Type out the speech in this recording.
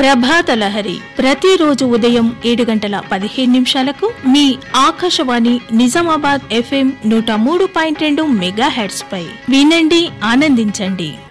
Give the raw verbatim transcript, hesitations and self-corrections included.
ప్రభాత లహరి ప్రతిరోజు ఉదయం ఏడు గంటల పదిహేను నిమిషాలకు మీ ఆకాశవాణి నిజామాబాద్ ఎఫ్ఎం నూట మూడు పాయింట్ రెండు మెగా హెర్ట్జ్ పై వినండి, ఆనందించండి.